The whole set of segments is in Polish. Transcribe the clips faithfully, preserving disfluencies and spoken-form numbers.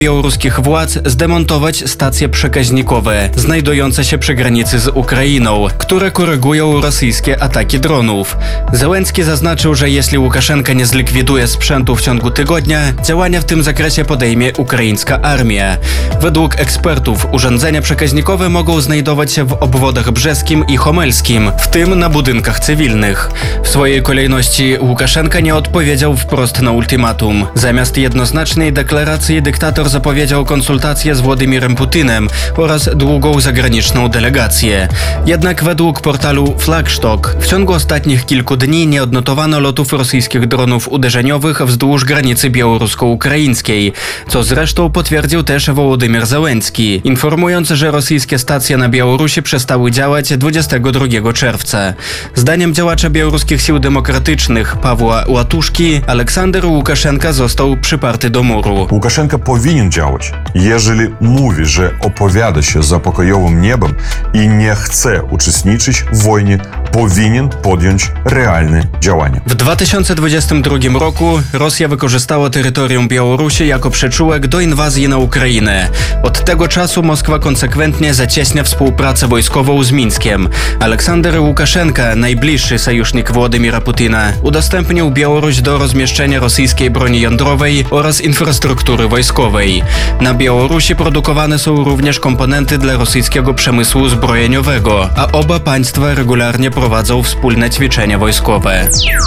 białoruskich władz zdemontować stacje przekaźnikowe znajdujące się przy granicy z Ukrainą, które korygują rosyjskie ataki dronów. Zełenski zaznaczył, że jeśli Łukaszenka nie zlikwiduje sprzętu w ciągu tygodnia, działania w tym zakresie podejmie ukraińska armia. Według ekspertów urządzenia przekaźnikowe mogą znajdować się w obwodach brzeskim i homelskim, w tym na budynkach cywilnych. W swojej kolejności Łukaszenka nie odpowiedział wprost na ultimatum. Zamiast jednoznacznej deklaracji dyktator zapowiedział konsultacje z Władimirem Putinem oraz długą zagraniczną delegację. Jednak według portalu Flagstock w ciągu ostatnich kilku dni nie odnotowano lotów rosyjskich dronów uderzeniowych wzdłuż granicy białorusko-ukraińskiej, co zresztą potwierdził też Wołodymyr Zełenski, informując, że rosyjskie stacje na Białorusi przestały działać dwudziestego drugiego czerwca. Zdaniem działacza białoruskich sił demokratycznych Pawła Łatuszki, Aleksander Łukaszenka został przyparty do muru. Łukaszenka powinien działać. Jeżeli mówi, że opowiada się za pokojowym niebem i nie chce uczestniczyć w wojnie, powinien podjąć realne działania. W dwa tysiące dwudziestym drugim roku Rosja wykorzystała terytorium Białorusi jako przyczółek do inwazji na Ukrainę. Od tego czasu Moskwa konsekwentnie zacieśnia współpracę wojskową z Mińskiem. Aleksander Łukaszenka, najbliższy sojusznik Władimira Putina, udostępnił Białoruś do rozmieszczenia rosyjskiej broni jądrowej oraz infrastruktury wojskowej. Na Białorusi produkowane są również komponenty dla rosyjskiego przemysłu zbrojeniowego, a oba państwa regularnie prowadzą wspólne ćwiczenia wojskowe.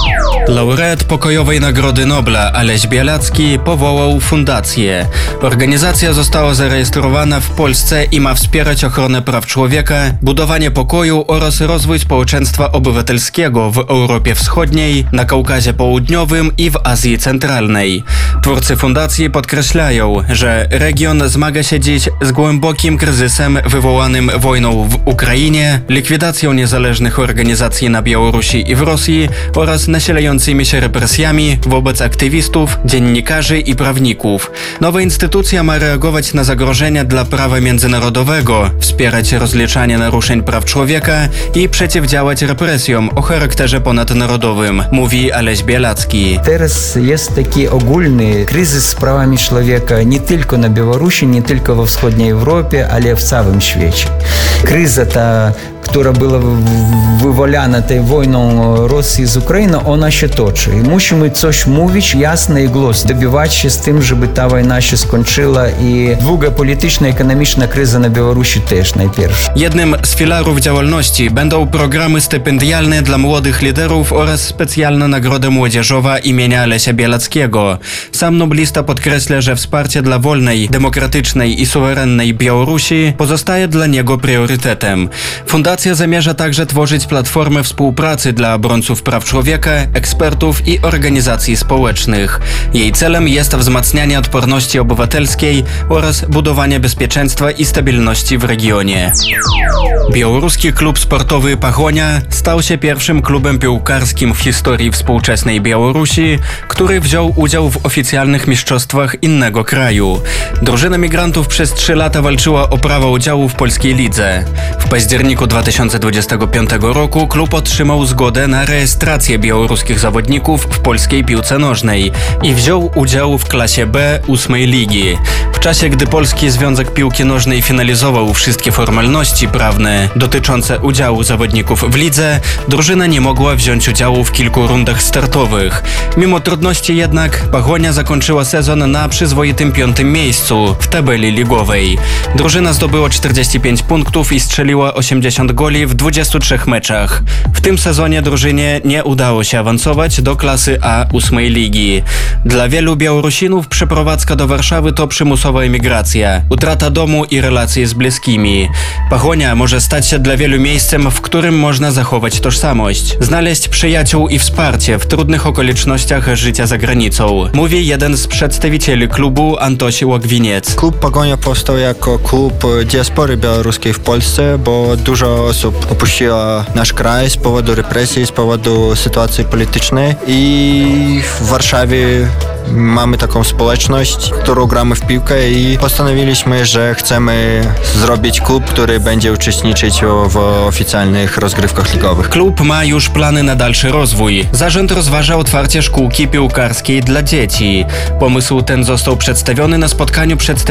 Laureat Pokojowej Nagrody Nobla Aleś Białacki powołał fundację. Organizacja została zarejestrowana w Polsce i ma wspierać ochronę praw człowieka, budowanie pokoju oraz rozwój społeczeństwa obywatelskiego w Europie Wschodniej, na Kaukazie Południowym i w Azji Centralnej. Twórcy fundacji podkreślają, że region zmaga się dziś z głębokim kryzysem wywołanym wojną w Ukrainie, likwidacją niezależnych organizacji na Białorusi i w Rosji oraz nasilającymi się represjami wobec aktywistów, dziennikarzy i prawników. Nowa instytucja ma reagować na zagrożenia dla prawa międzynarodowego, wspierać rozliczanie naruszeń praw człowieka i przeciwdziałać represjom o charakterze ponadnarodowym, mówi Aleś Białacki. Teraz jest taki ogólny kryzys z prawami człowieka nie tylko na Białorusi, nie tylko we wschodniej Europie, ale w całym świecie. Kryza ta, która była wywołana tą wojną Rosji z Ukrainą, ona się toczy. I musimy coś mówić jasno i głośno, dobiwać się z tym, żeby ta wojna się skończyła i długa polityczna, ekonomiczna kryza na Białorusi też najpierw. Jednym z filarów działalności będą programy stypendialne dla młodych liderów oraz specjalna nagroda młodzieżowa imienia Alesia Białackiego. Sam noblista podkreśla, że wsparcie dla wolnej, demokratycznej i suwerennej Białorusi pozostaje dla niego priorytetem. Fundacja zamierza także tworzyć platformę współpracy dla obrońców praw człowieka, ekspertów i organizacji społecznych. Jej celem jest wzmacnianie odporności obywatelskiej oraz budowanie bezpieczeństwa i stabilności w regionie. Białoruski klub sportowy Pachonia stał się pierwszym klubem piłkarskim w historii współczesnej Białorusi, który wziął udział w oficjalnych mistrzostwach innego kraju. Drużyna migrantów przez trzy lata walczyła o prawo udziału w polskiej lidze. W październiku dwa tysiące dwudziestego piątego roku klub otrzymał zgodę na rejestrację białoruskich zawodników w polskiej piłce nożnej i wziął udział w klasie B ósmej ligi. W czasie, gdy Polski Związek Piłki Nożnej finalizował wszystkie formalności prawne dotyczące udziału zawodników w lidze, drużyna nie mogła wziąć udziału w kilku rundach startowych. Mimo trudności jednak Pachonia zakończyła sezon na przyzwoitym piątym miejscu w tabeli ligowej. Drużyna zdobyła czterdzieści pięć punktów i strzeliła osiemdziesiąt goli w dwudziestu trzech meczach. W tym sezonie drużynie nie udało się awansować do klasy A ósmej ligi. Dla wielu Białorusinów przeprowadzka do Warszawy to przymusowa emigracja, utrata domu i relacji z bliskimi. Pachonia może stać się dla wielu miejscem, w którym można zachować tożsamość, znaleźć przyjaciół i wsparcie w trudnych okolicznościach życia za granicą, mówi jeden z przedstawicieli klubu, Antoś Łagwiniec. Klub Pachonia powstał jako klub diaspory białoruskiej w Polsce, bo dużo osób opuściło nasz kraj z powodu represji, z powodu sytuacji politycznej i w Warszawie mamy taką społeczność, którą gramy w piłkę i postanowiliśmy, że chcemy zrobić klub, który będzie uczestniczyć w oficjalnych rozgrywkach ligowych. Klub ma już plany na dalszy rozwój. Zarząd rozważa otwarcie szkółki piłkarskiej dla dzieci. Pomysł ten został przedstawiony na spotkaniu przedstawicieli